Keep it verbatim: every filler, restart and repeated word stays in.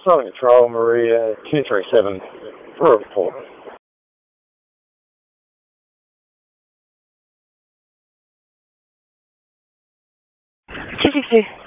Silent Control, Maria two three seven for a report. two six two.